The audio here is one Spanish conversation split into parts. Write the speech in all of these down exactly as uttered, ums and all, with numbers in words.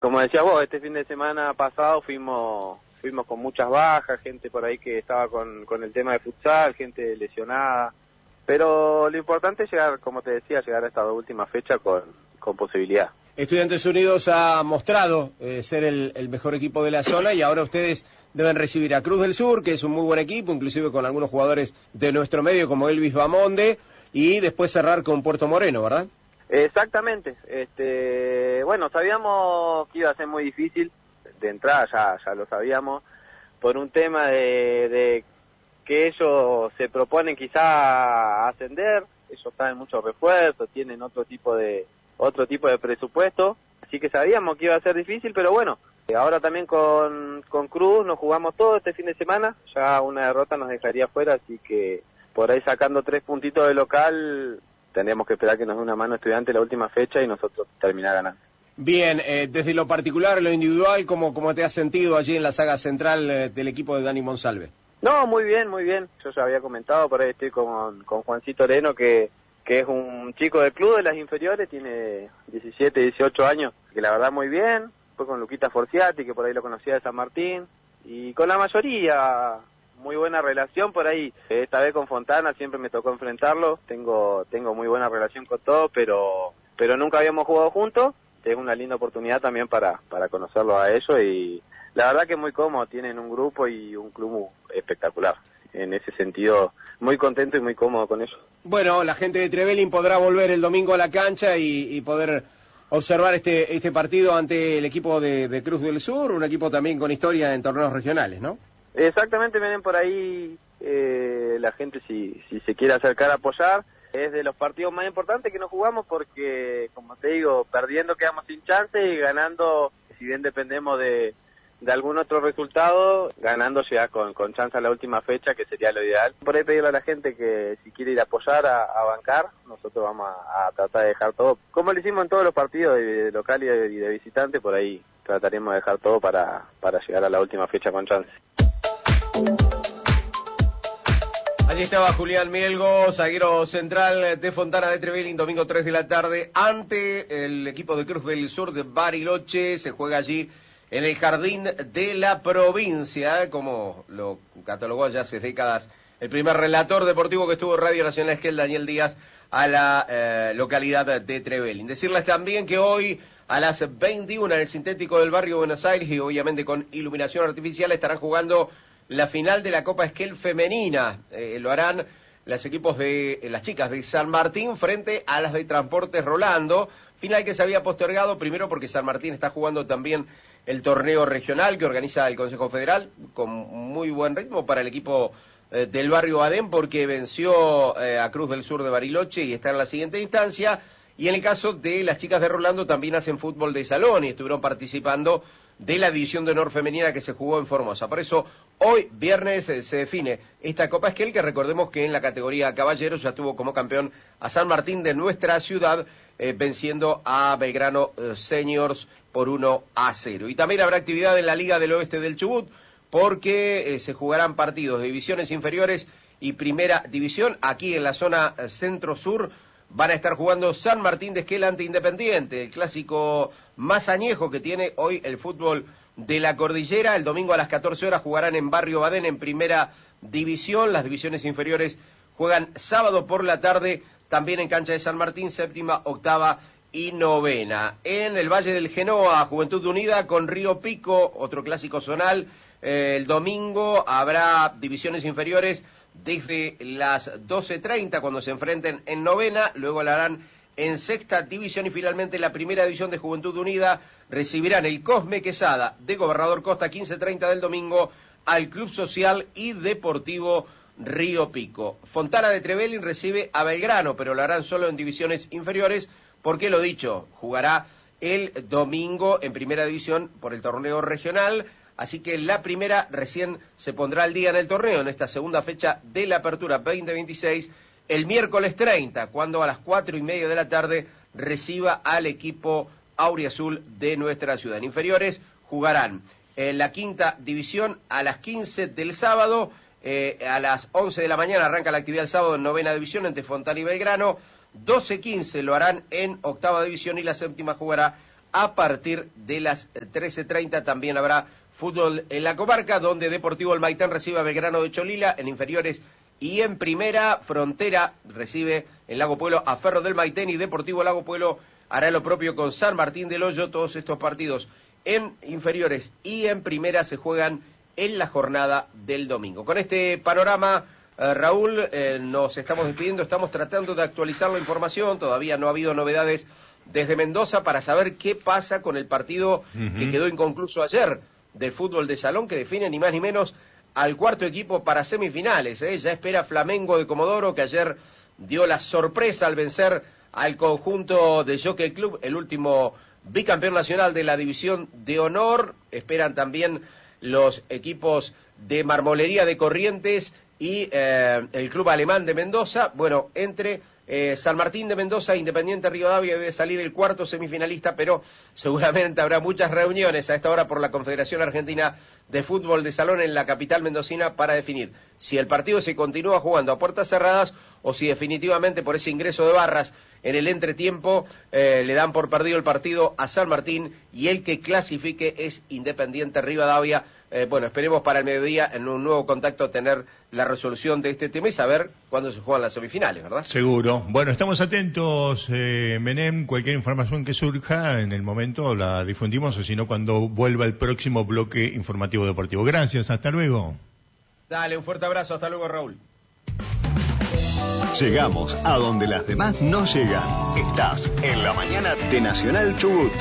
Como decías vos, este fin de semana pasado fuimos fuimos con muchas bajas, gente por ahí que estaba con, con el tema de futsal, gente lesionada, pero lo importante es llegar, como te decía, llegar a esta última fecha con, con posibilidad. Estudiantes Unidos ha mostrado eh, ser el, el mejor equipo de la zona y ahora ustedes deben recibir a Cruz del Sur, que es un muy buen equipo, inclusive con algunos jugadores de nuestro medio como Elvis Bamonde, y después cerrar con Puerto Moreno, ¿verdad? Exactamente. Este, bueno, sabíamos que iba a ser muy difícil de entrada, ya, ya lo sabíamos, por un tema de, de que ellos se proponen quizá ascender, ellos traen muchos refuerzos, tienen otro tipo de otro tipo de presupuesto, así que sabíamos que iba a ser difícil, pero bueno, ahora también con, con Cruz nos jugamos todo este fin de semana, ya una derrota nos dejaría fuera, así que por ahí sacando tres puntitos de local, tendríamos que esperar que nos dé una mano Estudiante la última fecha y nosotros terminar ganando. Bien, eh, desde lo particular, lo individual, ¿cómo, cómo te has sentido allí en la saga central eh, del equipo de Dani Monsalve? No, muy bien, muy bien. Yo ya había comentado, por ahí estoy con, con Juancito Leno, que, que es un chico del club de las inferiores, tiene diecisiete, dieciocho años, que la verdad muy bien. Fue con Luquita Forciati, que por ahí lo conocía de San Martín, y con la mayoría muy buena relación por ahí. Esta vez con Fontana siempre me tocó enfrentarlo, tengo tengo muy buena relación con todos, pero pero nunca habíamos jugado juntos. Es una linda oportunidad también para, para conocerlos a ellos y la verdad que muy cómodo, tienen un grupo y un club espectacular. En ese sentido, muy contento y muy cómodo con ellos. Bueno, la gente de Trevelin podrá volver el domingo a la cancha y, y poder observar este este partido ante el equipo de, de Cruz del Sur, un equipo también con historia en torneos regionales, ¿no? Exactamente, vienen por ahí eh, la gente si, si se quiere acercar a apoyar. Es de los partidos más importantes que nos jugamos porque, como te digo, perdiendo quedamos sin chance y ganando, si bien dependemos de, de algún otro resultado, ganando llega con, con chance a la última fecha, que sería lo ideal. Por ahí pedirle a la gente que si quiere ir a apoyar, a, a bancar, nosotros vamos a, a tratar de dejar todo, como lo hicimos en todos los partidos de, de local y de, y de visitante, por ahí trataremos de dejar todo para, para llegar a la última fecha con chance. Allí estaba Julián Mielgo, zaguero central de Fontana de Trevelin, domingo tres de la tarde, ante el equipo de Cruz del Sur de Bariloche. Se juega allí en el Jardín de la Provincia, como lo catalogó ya hace décadas el primer relator deportivo que estuvo en Radio Nacional Esquel, Daniel Díaz, a la eh, localidad de Trevelin. Decirles también que hoy a las veintiuna en el sintético del barrio Buenos Aires, y obviamente con iluminación artificial, estarán jugando la final de la Copa Esquel femenina. Eh, lo harán los equipos de eh, las chicas de San Martín frente a las de Transportes Rolando. Final que se había postergado, primero porque San Martín está jugando también el torneo regional que organiza el Consejo Federal, con muy buen ritmo para el equipo eh, del barrio Adén, porque venció eh, a Cruz del Sur de Bariloche y está en la siguiente instancia. Y en el caso de las chicas de Rolando también hacen fútbol de salón y estuvieron participando de la división de honor femenina que se jugó en Formosa. Por eso, hoy, viernes, eh, se define esta Copa Esquel, que recordemos que en la categoría caballeros ya tuvo como campeón a San Martín de nuestra ciudad, eh, venciendo a Belgrano eh, Seniors por uno a cero. Y también habrá actividad en la Liga del Oeste del Chubut, porque eh, se jugarán partidos de divisiones inferiores y primera división. Aquí en la zona eh, centro-sur van a estar jugando San Martín de Esquel ante Independiente, el clásico más añejo que tiene hoy el fútbol de la cordillera. El domingo a las catorce horas jugarán en Barrio Badén en primera división. Las divisiones inferiores juegan sábado por la tarde, también en cancha de San Martín, séptima, octava y novena. En el Valle del Genoa, Juventud Unida con Río Pico, otro clásico zonal. Eh, el domingo habrá divisiones inferiores desde las doce treinta cuando se enfrenten en novena, luego la harán en sexta división y finalmente la primera división de Juventud Unida recibirán el Cosme Quesada de Gobernador Costa quince treinta del domingo al Club Social y Deportivo Río Pico. Fontana de Trevelin recibe a Belgrano, pero lo harán solo en divisiones inferiores porque, lo dicho, jugará el domingo en primera división por el torneo regional. Así que la primera recién se pondrá al día en el torneo, en esta segunda fecha de la apertura veinte veintiséis, el miércoles treinta, cuando a las cuatro y media de la tarde reciba al equipo auriazul de nuestra ciudad. En inferiores jugarán en la quinta división a las quince del sábado, eh, a las once de la mañana arranca la actividad el sábado en novena división entre Fontana y Belgrano, doce quince lo harán en octava división y la séptima jugará a partir de las trece treinta. También habrá fútbol en la comarca, donde Deportivo El Maitén recibe a Belgrano de Cholila en inferiores y en primera. Frontera recibe en Lago Pueblo a Ferro del Maitén y Deportivo Lago Pueblo hará lo propio con San Martín del Hoyo. Todos estos partidos en inferiores y en primera se juegan en la jornada del domingo. Con este panorama, eh, Raúl, eh, nos estamos despidiendo, estamos tratando de actualizar la información, todavía no ha habido novedades desde Mendoza para saber qué pasa con el partido uh-huh. que quedó inconcluso ayer del fútbol de salón, que define ni más ni menos al cuarto equipo para semifinales. ¿eh? Ya espera Flamengo de Comodoro, que ayer dio la sorpresa al vencer al conjunto de Jockey Club, el último bicampeón nacional de la División de Honor. Esperan también los equipos de Marmolería de Corrientes y eh, el Club Alemán de Mendoza. Bueno, entre eh, San Martín de Mendoza e Independiente Rivadavia debe salir el cuarto semifinalista, pero seguramente habrá muchas reuniones a esta hora por la Confederación Argentina de Fútbol de Salón en la capital mendocina para definir si el partido se continúa jugando a puertas cerradas o si definitivamente por ese ingreso de barras en el entretiempo eh, le dan por perdido el partido a San Martín y el que clasifique es Independiente Rivadavia. Eh, bueno, esperemos para el mediodía en un nuevo contacto tener la resolución de este tema y saber cuándo se juegan las semifinales, ¿verdad? Seguro. Bueno, estamos atentos, eh, Menem, cualquier información que surja en el momento la difundimos, o si no cuando vuelva el próximo bloque informativo deportivo. Gracias, hasta luego. Dale, un fuerte abrazo, hasta luego, Raúl. Llegamos a donde las demás no llegan. Estás en la mañana de Nacional Chubut.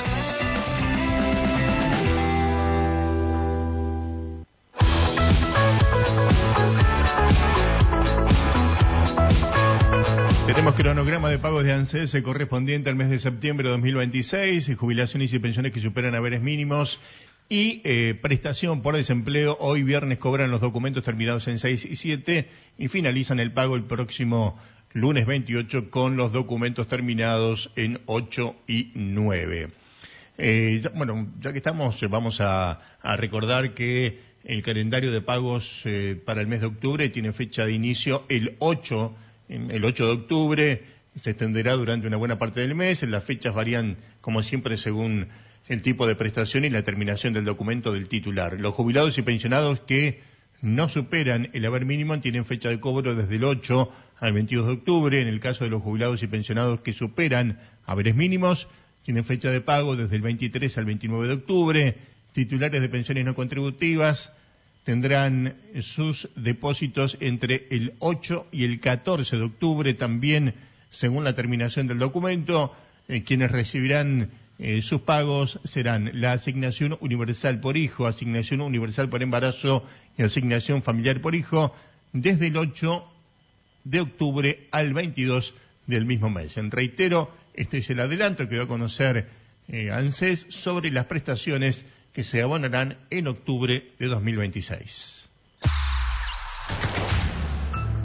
Tenemos cronograma de pagos de ANSES correspondiente al mes de septiembre de dos mil veintiséis, jubilaciones y pensiones que superan haberes mínimos y eh, prestación por desempleo. Hoy viernes cobran los documentos terminados en seis y siete y finalizan el pago el próximo lunes veintiocho con los documentos terminados en ocho y nueve. Eh, ya, bueno, ya que estamos, vamos a, a recordar que el calendario de pagos eh, para el mes de octubre tiene fecha de inicio el ocho el ocho de octubre, se extenderá durante una buena parte del mes. Las fechas varían, como siempre, según el tipo de prestación y la terminación del documento del titular. Los jubilados y pensionados que no superan el haber mínimo tienen fecha de cobro desde el ocho al veintidós de octubre. En el caso de los jubilados y pensionados que superan haberes mínimos, tienen fecha de pago desde el veintitrés al veintinueve de octubre. Titulares de pensiones no contributivas tendrán sus depósitos entre el ocho y el catorce de octubre, también según la terminación del documento. Eh, quienes recibirán eh, sus pagos serán la asignación universal por hijo, asignación universal por embarazo y asignación familiar por hijo, desde el ocho de octubre al veintidós del mismo mes. En reitero, este es el adelanto que va a conocer eh, ANSES sobre las prestaciones que se abonarán en octubre de dos mil veintiséis.